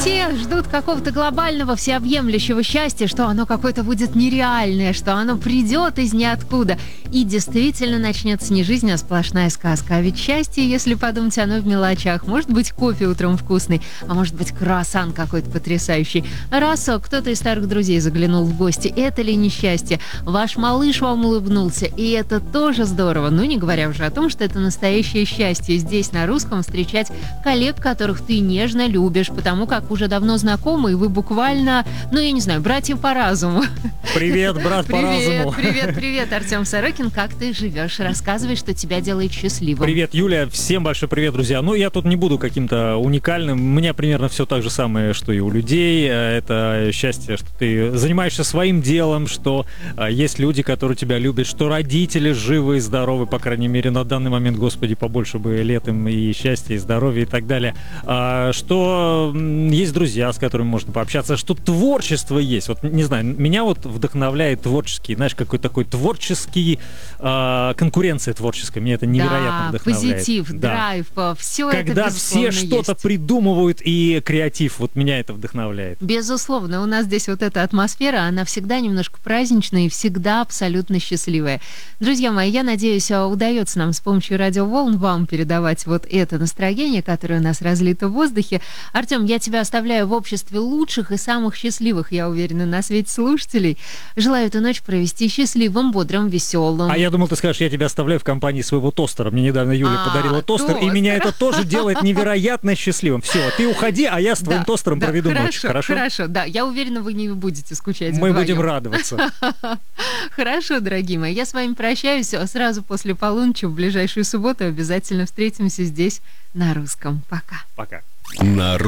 Все ждут какого-то глобального, всеобъемлющего счастья, что оно какое-то будет нереальное, что оно придет из ниоткуда. И действительно начнется не жизнь, а сплошная сказка. А ведь счастье, если подумать, оно в мелочах. Может быть, кофе утром вкусный, а может быть, круассан какой-то потрясающий. Раз кто-то из старых друзей заглянул в гости, это ли не счастье? Ваш малыш вам улыбнулся, и это тоже здорово. Ну, не говоря уже о том, что это настоящее счастье здесь, на русском, встречать коллег, которых ты нежно любишь, потому как уже давно знакомы, и вы буквально, ну, я не знаю, братья по разуму. Привет, брат по разуму. Привет, Артем Сорокин, как ты живешь? Рассказывай, что тебя делает счастливым. Привет, Юля, всем большой привет, друзья. Ну, я тут не буду каким-то уникальным, у меня примерно все так же самое, что и у людей. Это счастье, что ты занимаешься своим делом, что есть люди, которые тебя любят, что родители живы и здоровы, по крайней мере, на данный момент, Господи, побольше бы лет им и счастья, и здоровья, и так далее. Что есть друзья, с которыми можно пообщаться, что творчество есть. Вот, не знаю, меня вот вдохновляет творческий, знаешь, какой-то такой творческий, конкуренция творческая, меня это невероятно вдохновляет. Позитив, драйв, все это, когда все что-то придумывают, и креатив, вот меня это вдохновляет. Безусловно, у нас здесь вот эта атмосфера, она всегда немножко праздничная и всегда абсолютно счастливая. Друзья мои, я надеюсь, удается нам с помощью радиоволн вам передавать вот это настроение, которое у нас разлито в воздухе. Артем, я тебя оставляю в обществе лучших и самых счастливых, я уверена, на свете слушателей. Желаю эту ночь провести счастливым, бодрым, веселым. А я думал, ты скажешь, я тебя оставляю в компании своего тостера. Мне недавно Юля подарила тостер, и меня это тоже делает невероятно счастливым. Все, ты уходи, а я с твоим тостером проведу ночь. Хорошо? Хорошо, да. Я уверена, вы не будете скучать Мы вдвоем. будем радоваться. Хорошо, дорогие мои. Я с вами прощаюсь. Сразу после полуночи в ближайшую субботу обязательно встретимся здесь на русском. Пока. Пока.